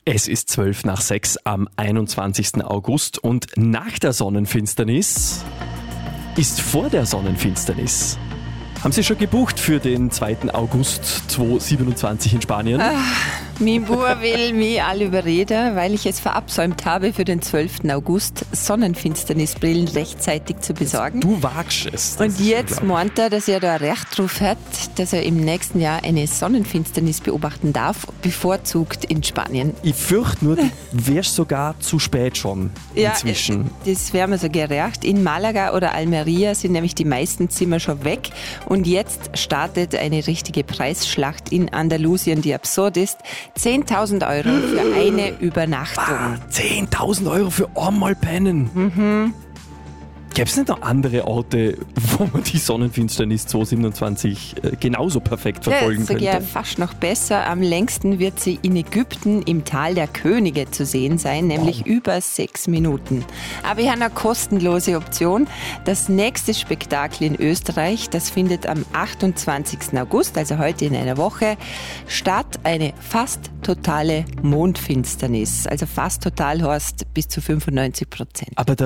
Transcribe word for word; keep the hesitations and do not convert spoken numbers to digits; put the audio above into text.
Es ist zwölf nach sechs am einundzwanzigsten August und nach der Sonnenfinsternis ist vor der Sonnenfinsternis. Haben Sie schon gebucht für den zweiten August zweitausendsiebenundzwanzig in Spanien? Ah, mein Bub will mich alle überreden, weil ich es verabsäumt habe, für den zwölften August Sonnenfinsternisbrillen rechtzeitig zu besorgen. Du wagst es. Das Und ist jetzt unglaublich. meint er, dass er da recht drauf hat, dass er im nächsten Jahr eine Sonnenfinsternis beobachten darf, bevorzugt in Spanien. Ich fürchte nur, du wärst sogar zu spät schon inzwischen. Ja, das wäre mir so gerecht. In Malaga oder Almeria sind nämlich die meisten Zimmer schon weg. Und jetzt startet eine richtige Preisschlacht in Andalusien, die absurd ist. zehntausend Euro für eine Übernachtung. Ah, zehntausend Euro für einmal pennen. Mhm. Gäbe es nicht noch andere Orte, wo man die Sonnenfinsternis zweitausendsiebenundzwanzig äh, genauso perfekt verfolgen ja, sogar könnte? fast noch besser. Am längsten wird sie in Ägypten im Tal der Könige zu sehen sein, nämlich wow. über sechs Minuten. Aber ich habe eine kostenlose Option. Das nächste Spektakel in Österreich, das findet am achtundzwanzigsten August, also heute in einer Woche, statt. Eine fast totale Mondfinsternis. Also fast total heißt bis zu fünfundneunzig Prozent. Aber der